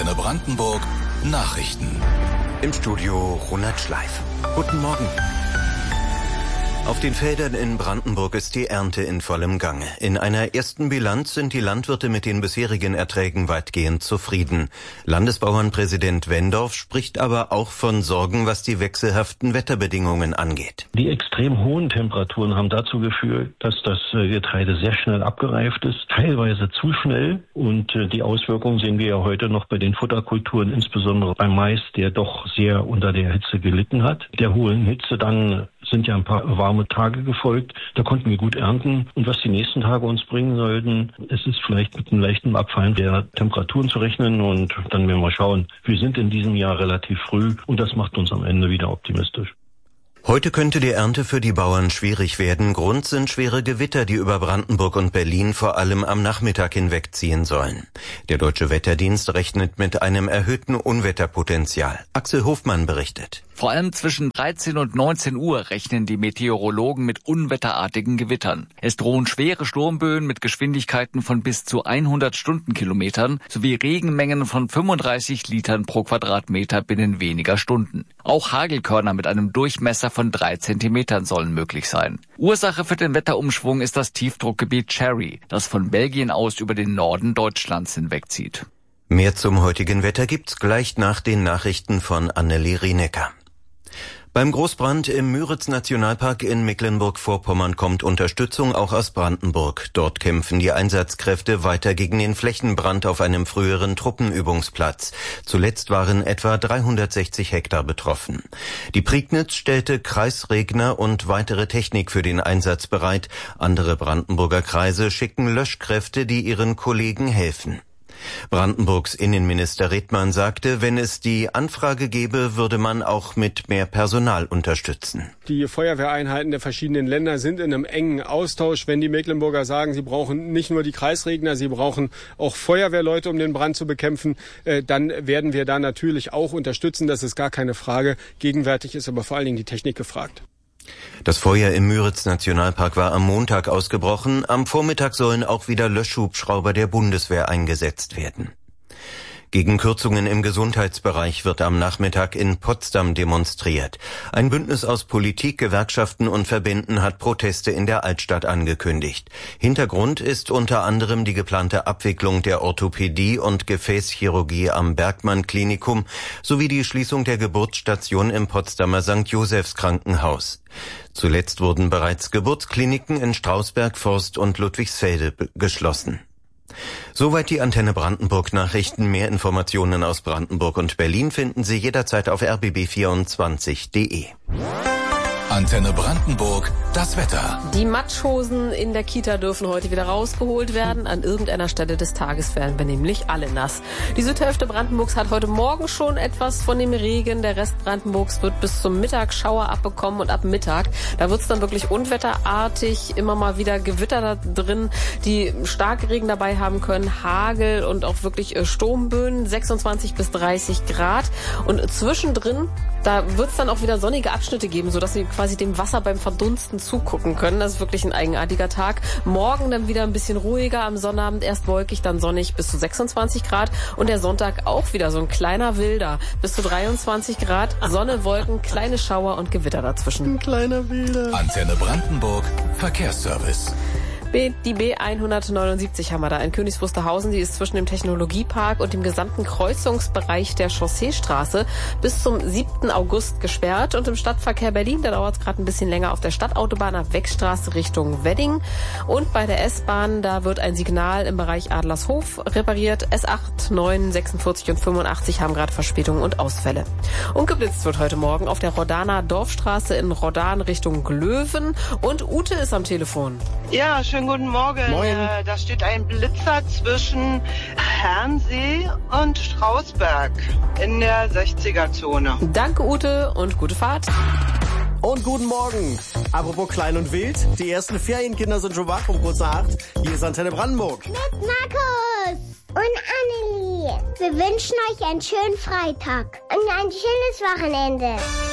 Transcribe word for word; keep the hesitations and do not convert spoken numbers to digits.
Antenne Brandenburg Nachrichten. Im Studio Ronald Schleif. Guten Morgen. Auf den Feldern in Brandenburg ist die Ernte in vollem Gange. In einer ersten Bilanz sind die Landwirte mit den bisherigen Erträgen weitgehend zufrieden. Landesbauernpräsident Wendorf spricht aber auch von Sorgen, was die wechselhaften Wetterbedingungen angeht. Die extrem hohen Temperaturen haben dazu geführt, dass das Getreide sehr schnell abgereift ist, teilweise zu schnell. Und die Auswirkungen sehen wir ja heute noch bei den Futterkulturen, insbesondere beim Mais, der doch sehr unter der Hitze gelitten hat. Der hohen Hitze dann sind ja ein paar warme Tage gefolgt. Da konnten wir gut ernten. Und was die nächsten Tage uns bringen sollten, es ist vielleicht mit einem leichten Abfallen der Temperaturen zu rechnen. Und dann werden wir schauen. Wir sind in diesem Jahr relativ früh und das macht uns am Ende wieder optimistisch. Heute könnte die Ernte für die Bauern schwierig werden. Grund sind schwere Gewitter, die über Brandenburg und Berlin vor allem am Nachmittag hinwegziehen sollen. Der Deutsche Wetterdienst rechnet mit einem erhöhten Unwetterpotenzial. Axel Hofmann berichtet. Vor allem zwischen dreizehn und neunzehn Uhr rechnen die Meteorologen mit unwetterartigen Gewittern. Es drohen schwere Sturmböen mit Geschwindigkeiten von bis zu hundert Stundenkilometern sowie Regenmengen von fünfunddreißig Litern pro Quadratmeter binnen weniger Stunden. Auch Hagelkörner mit einem Durchmesser von drei Zentimetern sollen möglich sein. Ursache für den Wetterumschwung ist das Tiefdruckgebiet Cherry, das von Belgien aus über den Norden Deutschlands hinwegzieht. Mehr zum heutigen Wetter gibt's gleich nach den Nachrichten von Anneli Rienecker. Beim Großbrand im Müritz-Nationalpark in Mecklenburg-Vorpommern kommt Unterstützung auch aus Brandenburg. Dort kämpfen die Einsatzkräfte weiter gegen den Flächenbrand auf einem früheren Truppenübungsplatz. Zuletzt waren etwa dreihundertsechzig Hektar betroffen. Die Prignitz stellte Kreisregner und weitere Technik für den Einsatz bereit. Andere Brandenburger Kreise schicken Löschkräfte, die ihren Kollegen helfen. Brandenburgs Innenminister Redmann sagte, wenn es die Anfrage gäbe, würde man auch mit mehr Personal unterstützen. Die Feuerwehreinheiten der verschiedenen Länder sind in einem engen Austausch. Wenn die Mecklenburger sagen, sie brauchen nicht nur die Kreisregner, sie brauchen auch Feuerwehrleute, um den Brand zu bekämpfen, dann werden wir da natürlich auch unterstützen. Das ist gar keine Frage. Gegenwärtig ist aber vor allen Dingen die Technik gefragt. Das Feuer im Müritz-Nationalpark war am Montag ausgebrochen. Am Vormittag sollen auch wieder Löschhubschrauber der Bundeswehr eingesetzt werden. Gegen Kürzungen im Gesundheitsbereich wird am Nachmittag in Potsdam demonstriert. Ein Bündnis aus Politik, Gewerkschaften und Verbänden hat Proteste in der Altstadt angekündigt. Hintergrund ist unter anderem die geplante Abwicklung der Orthopädie und Gefäßchirurgie am Bergmann-Klinikum sowie die Schließung der Geburtsstation im Potsdamer Sankt Josephs Krankenhaus. Zuletzt wurden bereits Geburtskliniken in Strausberg, Forst und Ludwigsfelde geschlossen. Soweit die Antenne Brandenburg Nachrichten. Mehr Informationen aus Brandenburg und Berlin finden Sie jederzeit auf r b b vierundzwanzig punkt d e. Antenne Brandenburg, das Wetter. Die Matschhosen in der Kita dürfen heute wieder rausgeholt werden. An irgendeiner Stelle des Tages werden wir nämlich alle nass. Die Südhälfte Brandenburgs hat heute Morgen schon etwas von dem Regen. Der Rest Brandenburgs wird bis zum Mittag Schauer abbekommen und ab Mittag, da wird es dann wirklich unwetterartig. Immer mal wieder Gewitter da drin, die Starkregen dabei haben können, Hagel und auch wirklich Sturmböen, sechsundzwanzig bis dreißig Grad. Und zwischendrin, da wird es dann auch wieder sonnige Abschnitte geben, sodass Sie quasi dem Wasser beim Verdunsten zugucken können. Das ist wirklich ein eigenartiger Tag. Morgen dann wieder ein bisschen ruhiger, am Sonnabend erst wolkig, dann sonnig bis zu sechsundzwanzig Grad. Und der Sonntag auch wieder so ein kleiner Wilder, bis zu dreiundzwanzig Grad. Sonne, Wolken, kleine Schauer und Gewitter dazwischen. Ein kleiner Wilder. Antenne Brandenburg, Verkehrsservice. Die B hundertneunundsiebzig haben wir da in Königs Wusterhausen. Die ist zwischen dem Technologiepark und dem gesamten Kreuzungsbereich der Chausseestraße bis zum siebten August gesperrt. Und im Stadtverkehr Berlin, da dauert es gerade ein bisschen länger auf der Stadtautobahn ab Wegstraße Richtung Wedding. Und bei der S-Bahn, da wird ein Signal im Bereich Adlershof repariert. S acht, neun, sechsundvierzig und fünfundachtzig haben gerade Verspätungen und Ausfälle. Und geblitzt wird heute Morgen auf der Rodaner Dorfstraße in Rodan Richtung Glöwen. Und Ute ist am Telefon. Ja, schön. Guten Morgen. Moin. Äh, da steht ein Blitzer zwischen Herrnsee und Strausberg in der sechziger-Zone. Danke, Ute, und gute Fahrt. Und guten Morgen. Apropos klein und wild, die ersten Ferienkinder sind schon wach um kurz nach acht. Hier ist Antenne Brandenburg. Mit Markus und Annelie. Wir wünschen euch einen schönen Freitag und ein schönes Wochenende.